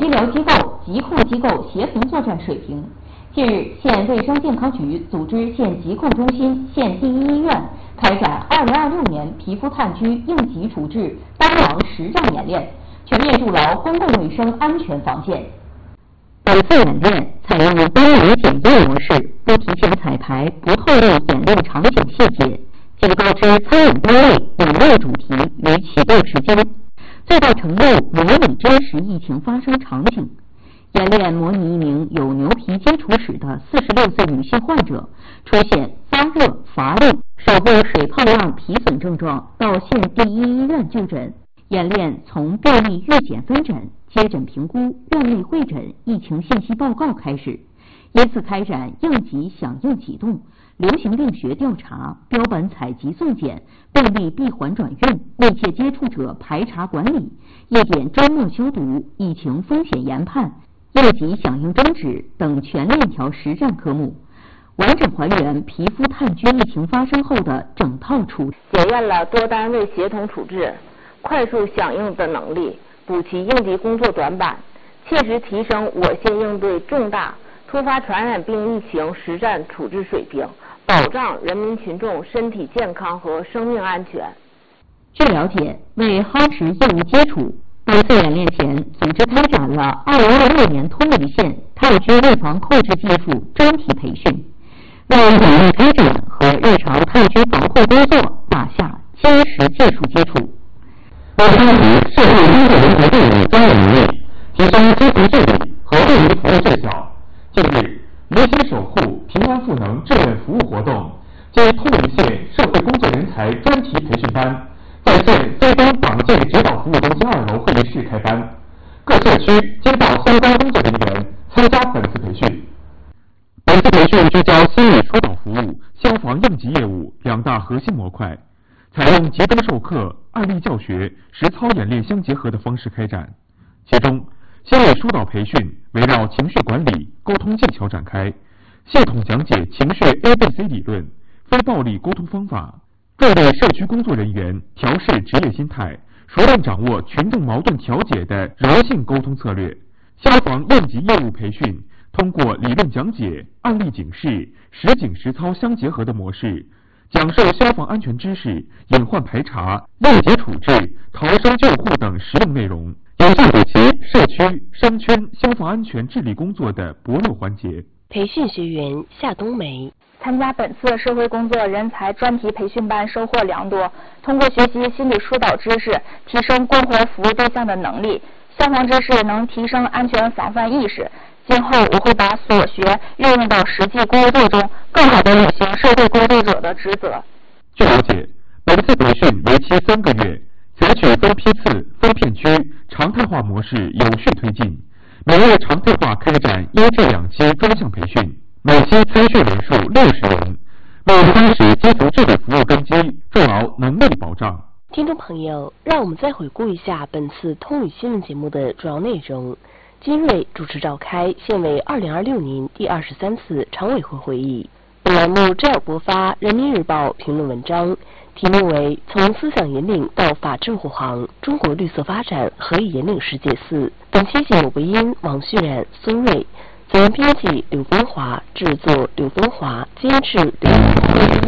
疗机构、疾控机构协同作战水平。近日，县卫生健康局组织县疾控中心、县第一医院开展2026年皮肤炭疽应急处置单盲实战演练，全面筑牢公共卫生安全防线。本次演练采用单盲检验模式，不提前彩排，不透露演练场景细节，仅告知参演单位、演练主题与启动时间，最大程度模拟真实疫情发生场景。演练模拟一名有牛皮接触史的46岁女性患者出现发热、乏力、手部水泡样皮损症状，到县第一医院就诊。演练从病例预检分诊、接诊评估、院内会诊、疫情信息报告开始，依次开展应急响应启动、流行病学调查、标本采集送检、病例闭环转运、密切接触者排查管理、夜点周末消毒、疫情风险研判、应急响应争执等全链条实战科目，完整还原皮肤炭疽疫情发生后的整套处置， 检验了多单位协同处置、快速响应的能力，补齐应急工作短板，切实提升我县应对重大突发传染病疫情实战处置水平，保障人民群众身体健康和生命安全。 据了解，为夯实业务基础，本次演练前组织开展了2026年通沂县炭疽预防控制技术专题培训，为演练开展和日常炭疽防控工作打下坚实技术基础。为夯实社会工作人员队伍专业能力，提升基层治理和为民服务质效，近日，留心守护平安赋能志愿服务活动及通沂县社会工作人才专题培训班在县非官党建指导服务中心2楼会议室开班，各社区街道相关工作人员参加本次培训。本次培训聚焦心理疏导服务、消防应急业务2大核心模块，采用集中授课、案例教学、实操演练相结合的方式开展。其中，心理疏导培训围绕情绪管理、沟通技巧展开，系统讲解情绪 ABC 理论、非暴力沟通方法，助力社区工作人员调试职业心态，熟练掌握群众矛盾调解的柔性沟通策略。消防应急业务培训通过理论讲解、案例警示、实景实操相结合的模式，讲授消防安全知识、隐患排查、应急处置、逃生救护等实用内容，有效补齐社区、商圈消防安全治理工作的薄弱环节。 培训学员夏冬梅参加本次社会工作人才专题培训班收获良多，通过学习心理疏导知识，提升关怀服务对象的能力，消防知识能提升安全防范意识。今后我会把所学运用到实际工作中，更好地履行社会工作者的职责。 据了解，本次培训为期3个月，采取分批次、分片区常态化模式有序推进，每月常态化开展1至2期专项培训，每期参训人数60人，为夯实基层治理服务根基，筑牢能力保障。 听众朋友，让我们再回顾一下本次通沂新闻节目的主要内容。金瑞主持召开县委2026年第23次常委会会议。本栏目这样播发《人民日报》评论文章，题目为《从思想引领到法治护航：中国绿色发展何以引领世界4》。本期节目播音王旭然、孙瑞，责任编辑刘光华，制作刘光华，监制刘光华。